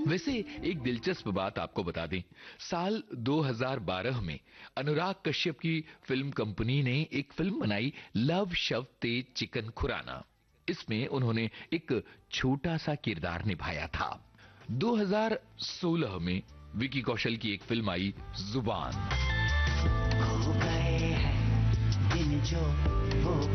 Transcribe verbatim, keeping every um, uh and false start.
वैसे एक दिलचस्प बात आपको बता दें, साल दो हज़ार बारह में अनुराग कश्यप की फिल्म कंपनी ने एक फिल्म बनाई, लव शव तेज चिकन खुराना। इसमें उन्होंने एक छोटा सा किरदार निभाया था। दो हज़ार सोलह में विकी कौशल की एक फिल्म आई, जुबान। हो गए हैं दिन जो वो